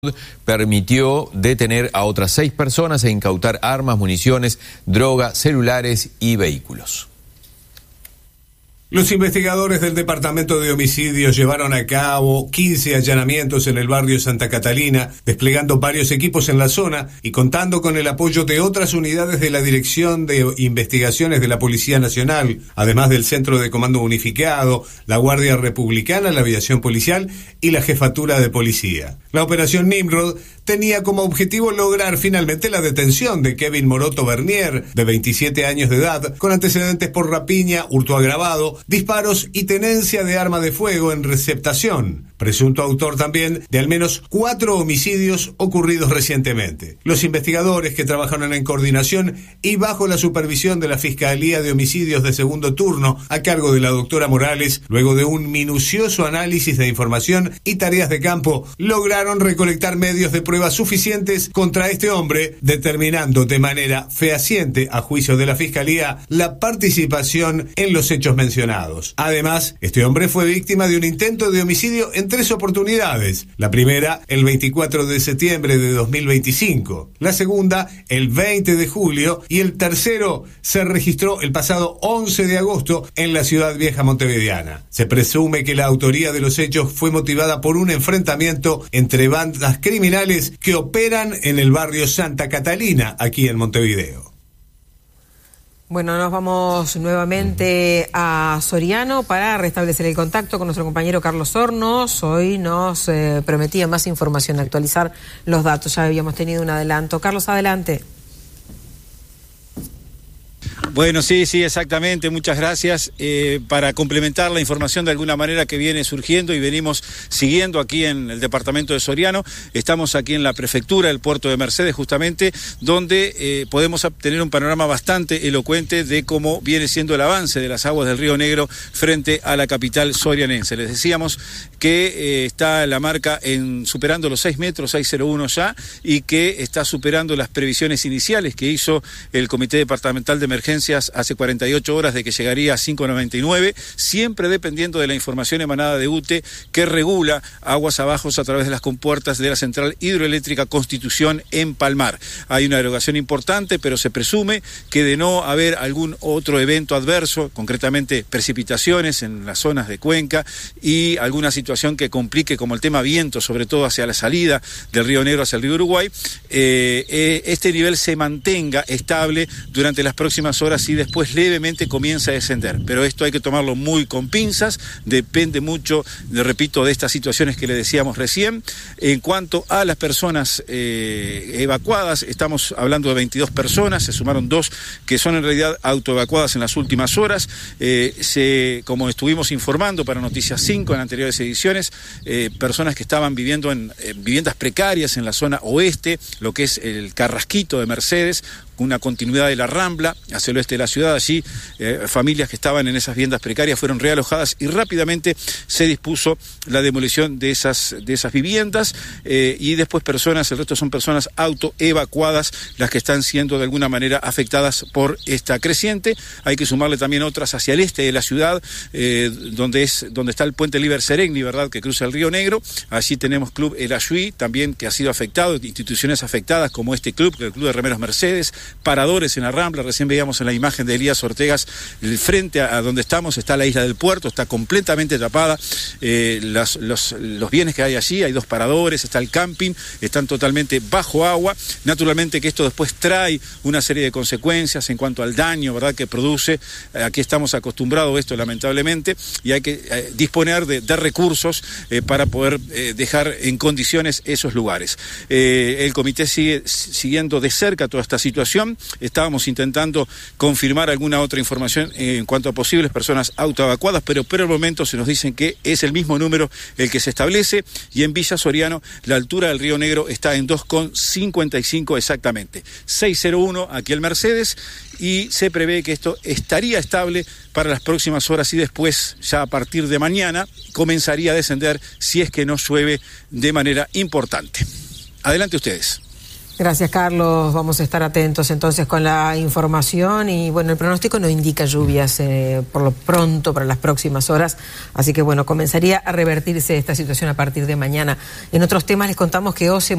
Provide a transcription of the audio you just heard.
permitió detener a otras 6 personas e incautar armas, municiones, droga, celulares y vehículos. Los investigadores del Departamento de Homicidios llevaron a cabo 15 allanamientos en el barrio Santa Catalina, desplegando varios equipos en la zona y contando con el apoyo de otras unidades de la Dirección de Investigaciones de la Policía Nacional, además del Centro de Comando Unificado, la Guardia Republicana, la Aviación Policial y la Jefatura de Policía. La operación Nimrod tenía como objetivo lograr finalmente la detención de Kevin Moroto Bernier, de 27 años de edad, con antecedentes por rapiña, hurto agravado, disparos y tenencia de arma de fuego en receptación, presunto autor también de al menos 4 homicidios ocurridos recientemente. Los investigadores, que trabajaron en coordinación y bajo la supervisión de la Fiscalía de Homicidios de Segundo Turno, a cargo de la doctora Morales, luego de un minucioso análisis de información y tareas de campo, lograron recolectar medios de pruebas suficientes contra este hombre, determinando de manera fehaciente, a juicio de la Fiscalía, la participación en los hechos mencionados. Además, este hombre fue víctima de un intento de homicidio en 3 oportunidades. La primera, el 24 de septiembre de 2025. La segunda, el 20 de julio. Y el tercero se registró el pasado 11 de agosto en la ciudad vieja montevideana. Se presume que la autoría de los hechos fue motivada por un enfrentamiento entre bandas criminales que operan en el barrio Santa Catalina, aquí en Montevideo. Bueno, nos vamos nuevamente a Soriano para restablecer el contacto con nuestro compañero Carlos Hornos. Hoy nos prometía más información, actualizar los datos. Ya habíamos tenido un adelanto. Carlos, adelante. Bueno, sí, exactamente. Muchas gracias. Para complementar la información de alguna manera que viene surgiendo y venimos siguiendo aquí en el departamento de Soriano, estamos aquí en la prefectura del puerto de Mercedes, justamente, donde podemos tener un panorama bastante elocuente de cómo viene siendo el avance de las aguas del Río Negro frente a la capital sorianense. Les decíamos que está la marca superando los 6 metros, 601 ya, y que está superando las previsiones iniciales que hizo el Comité Departamental de Emergencias hace 48 horas de que llegaría a 5,99, siempre dependiendo de la información emanada de UTE, que regula aguas abajo a través de las compuertas de la Central Hidroeléctrica Constitución en Palmar. Hay una erogación importante, pero se presume que de no haber algún otro evento adverso, concretamente precipitaciones en las zonas de Cuenca y alguna situación que complique, como el tema viento, sobre todo hacia la salida del Río Negro hacia el Río Uruguay, este nivel se mantenga estable durante las próximas horas y después levemente comienza a descender. Pero esto hay que tomarlo muy con pinzas, depende mucho, repito, de estas situaciones que le decíamos recién. En cuanto a las personas evacuadas, estamos hablando de 22 personas, se sumaron 2 que son en realidad autoevacuadas en las últimas horas. Como estuvimos informando para Noticias 5 en anteriores ediciones, personas que estaban viviendo en viviendas precarias en la zona oeste, lo que es el Carrasquito de Mercedes, una continuidad de la Rambla hacia el oeste de la ciudad. Allí familias que estaban en esas viviendas precarias fueron realojadas y rápidamente se dispuso la demolición de esas viviendas, y después el resto son personas autoevacuadas las que están siendo de alguna manera afectadas por esta creciente. Hay que sumarle también otras hacia el este de la ciudad, donde está el puente Liber Seregni, ¿verdad?, que cruza el Río Negro. Allí tenemos Club El Ayuí también, que ha sido afectado, instituciones afectadas como este club, el Club de Remeros Mercedes, paradores en la Rambla. Recién veíamos en la imagen de Elías Ortegas, frente a donde estamos está la isla del puerto, está completamente tapada. Los bienes que hay allí, hay 2 paradores, está el camping, están totalmente bajo agua. Naturalmente que esto después trae una serie de consecuencias en cuanto al daño, ¿verdad?, que produce. Aquí estamos acostumbrados a esto, lamentablemente, y hay que disponer de recursos para poder dejar en condiciones esos lugares. El comité sigue siguiendo de cerca toda esta situación. Estábamos intentando confirmar alguna otra información en cuanto a posibles personas autoevacuadas, pero por el momento se nos dicen que es el mismo número el que se establece, y en Villa Soriano la altura del Río Negro está en 2,55 exactamente. 601 aquí el Mercedes, y se prevé que esto estaría estable para las próximas horas y después, ya a partir de mañana, comenzaría a descender si es que no llueve de manera importante. Adelante ustedes. Gracias, Carlos. Vamos a estar atentos entonces con la información y bueno, el pronóstico no indica lluvias por lo pronto para las próximas horas, así que bueno, comenzaría a revertirse esta situación a partir de mañana. En otros temas les contamos que OCE